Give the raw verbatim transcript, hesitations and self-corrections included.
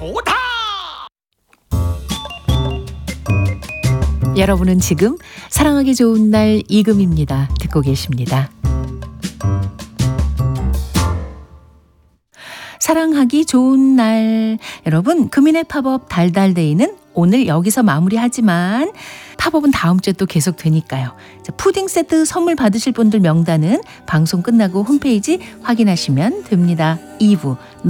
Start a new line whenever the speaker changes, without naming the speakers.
좋다.
여러분은 지금 사랑하기 좋은 날 이금입니다. 듣고 계십니다. 사랑하기 좋은 날. 여러분, 금인의 팝업 달달데이는 오늘 여기서 마무리하지만 팝업은 다음 주에 또 계속 되니까요. 자, 푸딩 세트 선물 받으실 분들 명단은 방송 끝나고 홈페이지 확인하시면 됩니다. 이 부